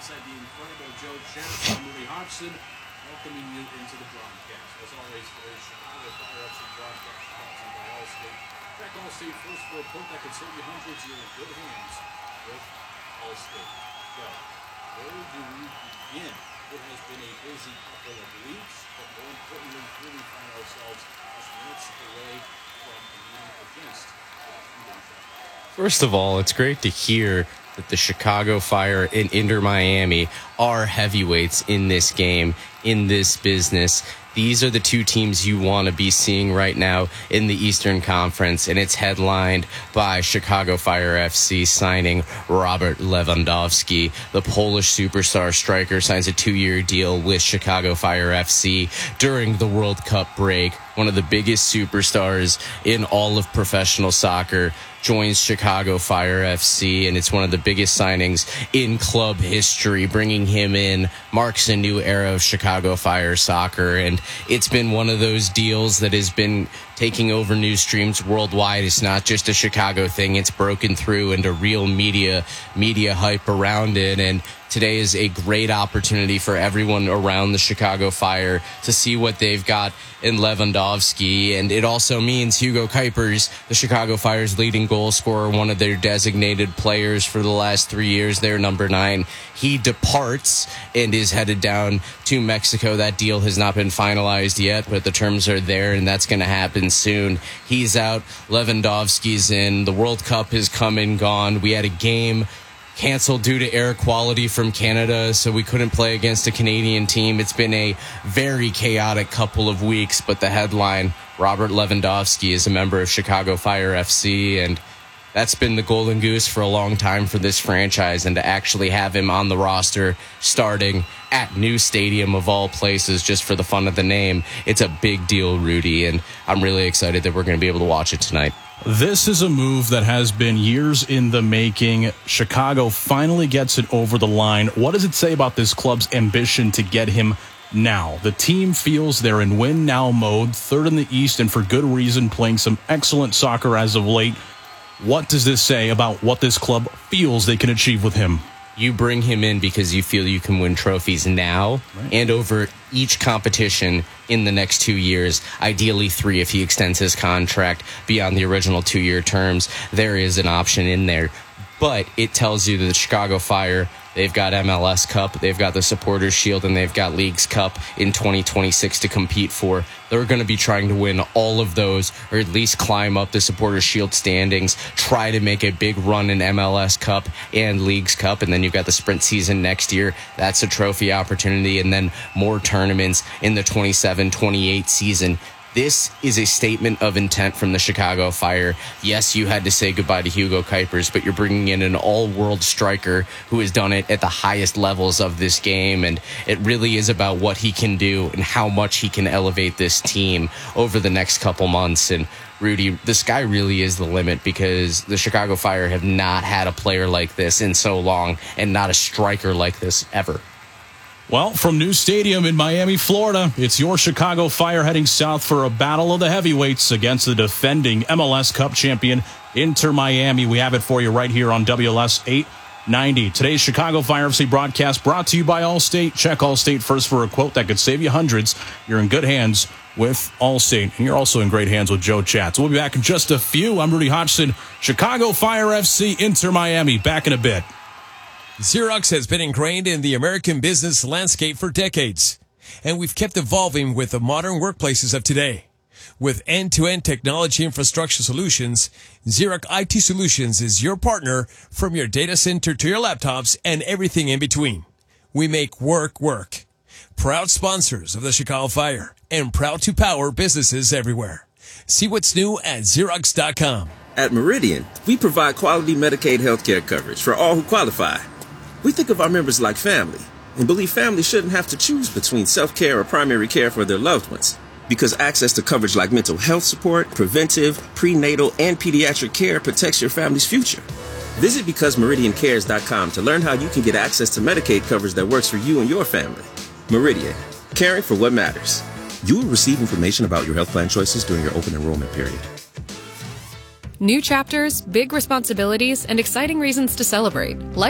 alongside the incredible Joe Chatz and Moody Hodgson, welcoming you into the broadcast. As always, today's Chicago Fire FC broadcast sponsored by Allstate. In fact, Allstate first for a quote that could save you hundreds. You're in good hands with Allstate. So, where do we begin? It has been a busy couple of weeks, but more importantly, here we find ourselves just minutes away from a meeting against the defending champions. First of all, it's great to hear that the Chicago Fire and Inter Miami are heavyweights in this game, in this business. These are the two teams you want to be seeing right now in the Eastern Conference, and it's headlined by Chicago Fire FC signing Robert Lewandowski. The Polish superstar striker signs a 2-year deal with Chicago Fire FC during the World Cup break. One of the biggest superstars in all of professional soccer joins Chicago Fire FC, and it's one of the biggest signings in club history. Bringing him in marks a new era of Chicago Fire soccer, and it's been one of those deals that has been taking over news streams worldwide. It's not just a Chicago thing. It's broken through into real media hype around it, and today is a great opportunity for everyone around the Chicago Fire to see what they've got in Lewandowski. And it also means Hugo Kuipers, the Chicago Fire's leading goal scorer, one of their designated players for the last 3 years, their number 9, he departs and is headed down to Mexico. That deal has not been finalized yet, but the terms are there, and that's going to happen soon. He's out. Lewandowski's in. The World Cup has come and gone. We had a game canceled due to air quality from Canada, so we couldn't play against a Canadian team. It's been a very chaotic couple of weeks, but the headline, Robert Lewandowski is a member of Chicago Fire FC, and that's been the golden goose for a long time for this franchise, and to actually have him on the roster starting at New Stadium of all places just for the fun of the name, it's a big deal, Rudy, and I'm really excited that we're going to be able to watch it tonight. This is a move that has been years in the making. Chicago finally gets it over the line. What does it say about this club's ambition to get him now? The team feels they're in win-now mode, third in the East, and for good reason, playing some excellent soccer as of late. What does this say about what this club feels they can achieve with him? You bring him in because you feel you can win trophies now and over each competition in the next 2 years, ideally 3 if he extends his contract beyond the original 2-year terms. There is an option in there. But it tells you that the Chicago Fire, they've got MLS Cup, they've got the Supporters Shield, and they've got Leagues Cup in 2026 to compete for. They're going to be trying to win all of those, or at least climb up the Supporters Shield standings, try to make a big run in MLS Cup and Leagues Cup, and then you've got the sprint season next year. That's a trophy opportunity, and then more tournaments in the 27-28 season. This is a statement of intent from the Chicago Fire. Yes, you had to say goodbye to Hugo Kuipers, but you're bringing in an all-world striker who has done it at the highest levels of this game, and it really is about what he can do and how much he can elevate this team over the next couple months. And Rudy, the sky really is the limit because the Chicago Fire have not had a player like this in so long and not a striker like this ever. Well, from New Stadium in Miami, Florida, it's your Chicago Fire heading south for a battle of the heavyweights against the defending MLS Cup champion Inter Miami. We have it for you right here on WLS 890. Today's Chicago Fire FC broadcast brought to you by Allstate. Check Allstate first for a quote that could save you hundreds. You're in good hands with Allstate, and you're also in great hands with Joe Chatz. We'll be back in just a few. I'm Rudy Hodgson. Chicago Fire FC, Inter Miami. Back in a bit. Xerox has been ingrained in the American business landscape for decades, and we've kept evolving with the modern workplaces of today. With end-to-end technology infrastructure solutions, Xerox IT Solutions is your partner from your data center to your laptops and everything in between. We make work work. Proud sponsors of the Chicago Fire and proud to power businesses everywhere. See what's new at Xerox.com. At Meridian, we provide quality Medicaid healthcare coverage for all who qualify. We think of our members like family and believe families shouldn't have to choose between self-care or primary care for their loved ones because access to coverage like mental health support, preventive, prenatal, and pediatric care protects your family's future. Visit BecauseMeridianCares.com to learn how you can get access to Medicaid coverage that works for you and your family. Meridian, caring for what matters. You will receive information about your health plan choices during your open enrollment period. New chapters, big responsibilities, and exciting reasons to celebrate.